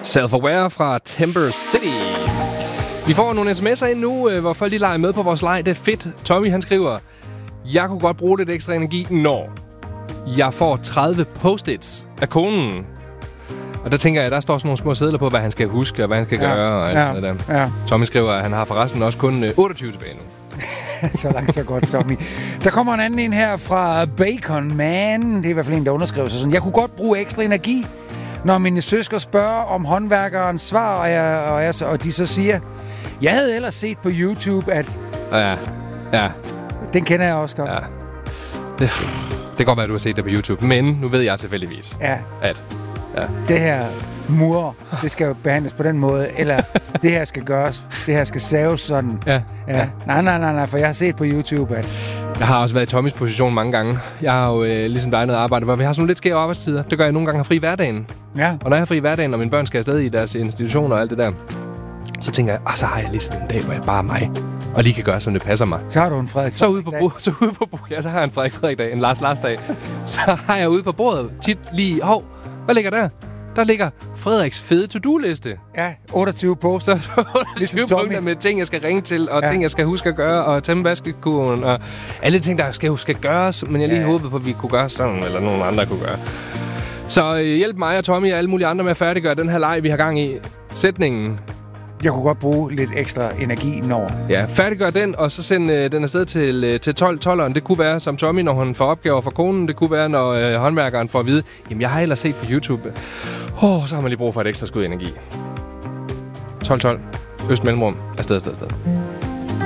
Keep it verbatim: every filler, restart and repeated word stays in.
Self-Aware fra Timber City. Vi får nogle sms'er ind nu, hvor folk lige leger med på vores leg. Det er fedt. Tommy, han skriver, jeg kunne godt bruge lidt ekstra energi, når jeg får tredive post-its af konen. Og der tænker jeg, der står sådan nogle små sedler på, hvad han skal huske, og hvad han skal ja, gøre, og alt ja, sådan der. Ja. Tommy skriver, at han har forresten også kun otteogtyve tilbage nu. Så langt, så godt, Tommy. Der kommer en anden en her fra Bacon Man. Det er i hvert fald en, der underskriver sig sådan. Jeg kunne godt bruge ekstra energi, når mine søskere spørger om håndværkerens svar, og, jeg, og, jeg, og de så siger, jeg havde ellers set på YouTube, at... Ja, ja. Den kender jeg også godt. Ja. Det, det kan godt være, at du har set det på YouTube, men nu ved jeg tilfældigvis, ja. at... Ja. Det her mur, det skal jo behandles på den måde, eller det her skal gøres, det her skal saves sådan. Ja. Ja. Ja. Nej, nej, nej, nej, for jeg har set på YouTube, at... Jeg har også været i Tommys position mange gange. Jeg har jo øh, ligesom dig noget arbejde, hvor vi har sådan nogle lidt skæve arbejdstider. Det gør jeg nogle gange har fri hverdagen. Ja. Og når jeg har fri hverdagen, og mine børn skal afsted i deres institutioner og alt det der, så tænker jeg, ah, så har jeg lige sådan en dag, hvor jeg bare er mig, og lige kan gøre, som det passer mig. Så har du en Frederik Så ude på bordet, så ude på bordet, ja, så har jeg en Frederik Frederik dag, en Lars Lars dag. Så har jeg ude på bordet tit lige, hov, hvad ligger der? Der ligger Frederiks fede to-do-liste. Ja, otteogtyve poster. Så otteogtyve punkter med ting, jeg skal ringe til, og ja. ting, jeg skal huske at gøre, og tæmme vaskekurven, og alle ting, der skal huske at gøres, men jeg lige ja. håbede på, at vi kunne gøre sådan, eller nogen andre kunne gøre. Så øh, hjælp mig og Tommy og alle mulige andre med at færdiggøre den her leg, vi har gang i. Sætningen. Jeg kunne godt bruge lidt ekstra energi når. Ja, færdiggør den, og så send øh, den afsted til, øh, til tolv tolveren. Det kunne være som Tommy, når han får opgaver fra konen. Det kunne være, når øh, håndværkeren får at vide, jamen jeg har ellers set på YouTube. Åh, oh, så har man lige brug for et ekstra skud energi. tolv tolv. Øst mellemrum. Afsted, afsted, afsted.